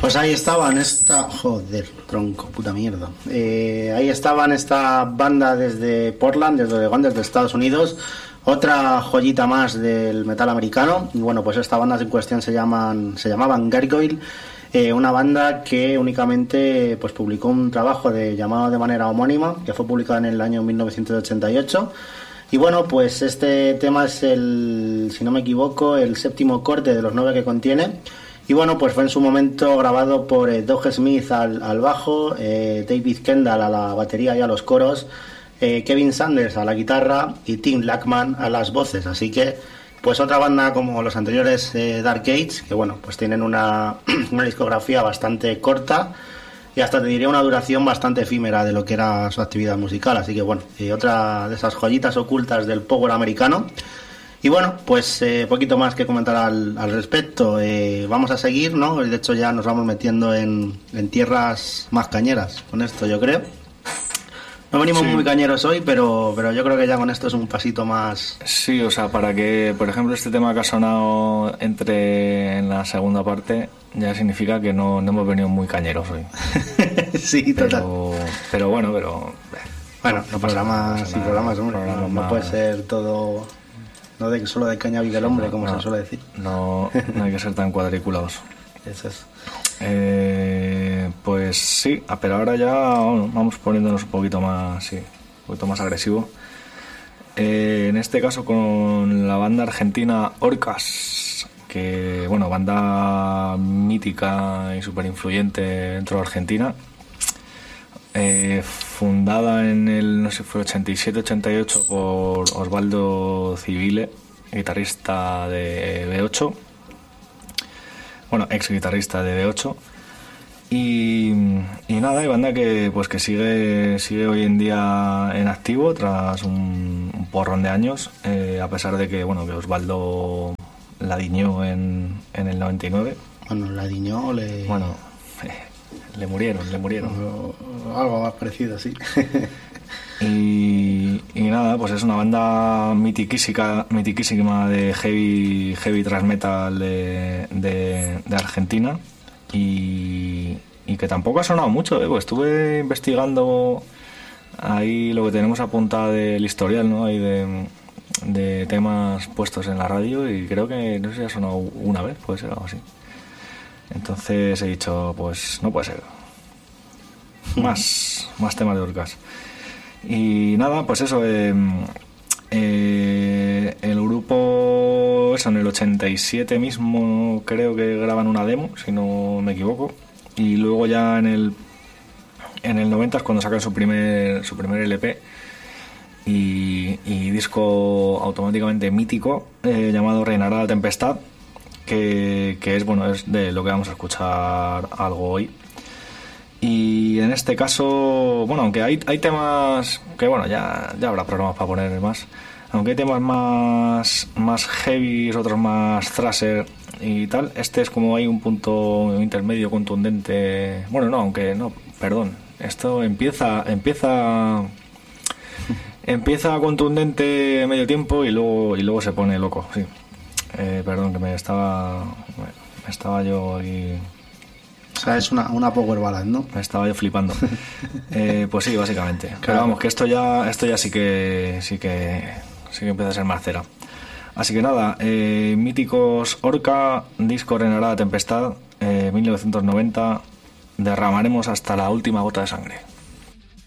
Pues ahí estaban joder, tronco, puta mierda. Ahí estaban esta banda desde Portland, desde Oregón, desde Estados Unidos. Otra joyita más del metal americano. Y bueno, pues estas bandas en cuestión se llamaban Gargoyle. Una banda que únicamente pues publicó un trabajo llamado de manera homónima, que fue publicado en el año 1988. Y bueno, pues este tema es si no me equivoco, el 7º corte de los 9 que contiene. Y bueno, pues fue en su momento grabado por Doug Smith al bajo, David Kendall a la batería y a los coros, Kevin Sanders a la guitarra y Tim Lackman a las voces. Así que, pues otra banda como los anteriores Dark Age, que bueno, pues tienen una discografía bastante corta y hasta te diría una duración bastante efímera de lo que era su actividad musical. Así que bueno, otra de esas joyitas ocultas del power americano. Y bueno, pues poquito más que comentar al respecto. Vamos a seguir, ¿no? De hecho ya nos vamos metiendo en tierras más cañeras con esto, yo creo. No venimos muy cañeros hoy, pero yo creo que ya con esto es un pasito más. Sí, o sea, para que, por ejemplo, este tema que ha sonado entre en la segunda parte, ya significa que no hemos venido muy cañeros hoy. Sí, total. Pero bueno, Bueno, no programas, hombre, no puede ser todo. No solo de caña vive el hombre, como se suele decir. No hay que ser tan cuadriculados. Eso es. Pues sí, pero ahora ya vamos poniéndonos un poquito más agresivo. En este caso con la banda argentina Orcas, que bueno, banda mítica y súper influyente dentro de Argentina. Fundada en el, no sé, fue 87-88 por Osvaldo Civile, guitarrista de B8, bueno, ex guitarrista de B8, y nada, hay banda que sigue hoy en día en activo tras un porrón de años, a pesar de que bueno, que Osvaldo la diñó en el 99. Bueno, la diñó le murieron. Algo más parecido, sí. Y nada, pues es una banda mitiquísima de heavy thrash metal de Argentina y que tampoco ha sonado mucho, pues estuve investigando ahí lo que tenemos apuntado del historial, ¿no? Ahí de temas puestos en la radio y creo que no sé si ha sonado una vez, puede ser algo así. Entonces he dicho, pues no puede ser. Más temas de Orcas. Y nada, pues eso, el grupo, eso, en el 87 mismo creo que graban una demo, si no me equivoco. Y luego ya en el 90 es cuando sacan su primer LP y disco automáticamente mítico, llamado Reinará la Tempestad, que es bueno, es de lo que vamos a escuchar algo hoy. Y en este caso, bueno, aunque hay temas que bueno, ya habrá programas para poner más, aunque hay temas más heavy, otros más thrasher y tal, este es como hay un punto intermedio contundente. Bueno, no, aunque no, perdón, esto empieza contundente medio tiempo y luego se pone loco, sí. Perdón, que me estaba yo ahí. O sea, es una power ballad, ¿no? Me estaba yo flipando. Pues sí, básicamente. Claro. Pero vamos, que esto ya sí que empieza a ser más cera. Así que nada, míticos Orca, disco Reinará la Tempestad, 1990, derramaremos hasta la última gota de sangre.